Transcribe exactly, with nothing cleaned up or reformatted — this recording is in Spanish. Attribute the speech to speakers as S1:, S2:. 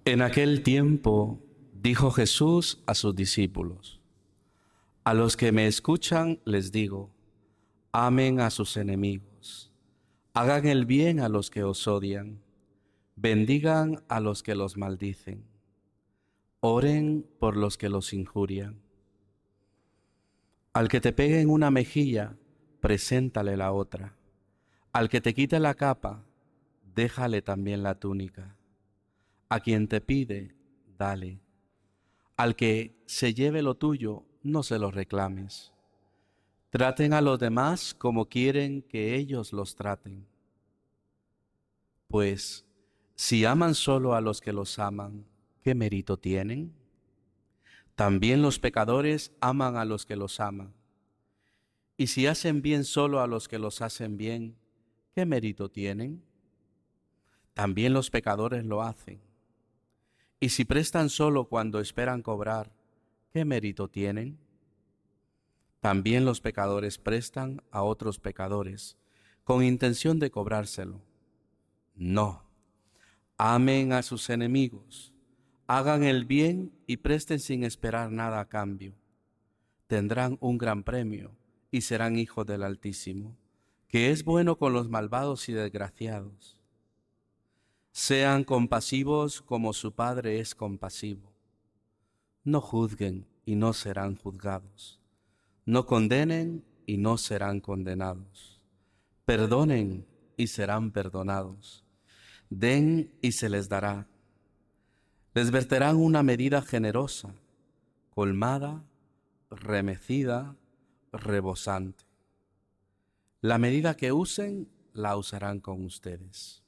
S1: En aquel tiempo dijo Jesús a sus discípulos: A los que me escuchan les digo, amen a sus enemigos, hagan el bien a los que os odian, bendigan a los que los maldicen, oren por los que los injurian. Al que te pegue en una mejilla, preséntale la otra. Al que te quite la capa, déjale también la túnica. A quien te pide, dale. Al que se lleve lo tuyo, no se lo reclames. Traten a los demás como quieren que ellos los traten. Pues, si aman solo a los que los aman, ¿qué mérito tienen? También los pecadores aman a los que los aman. Y si hacen bien solo a los que los hacen bien, ¿qué mérito tienen? También los pecadores lo hacen. Y si prestan solo cuando esperan cobrar, ¿qué mérito tienen? También los pecadores prestan a otros pecadores, con intención de cobrárselo. No, amen a sus enemigos, hagan el bien y presten sin esperar nada a cambio. Tendrán un gran premio y serán hijos del Altísimo, que es bueno con los malvados y desgraciados. Sean compasivos como su Padre es compasivo. No juzguen y no serán juzgados. No condenen y no serán condenados. Perdonen y serán perdonados. Den y se les dará. Les verterán una medida generosa, colmada, remecida, rebosante. La medida que usen, la usarán con ustedes.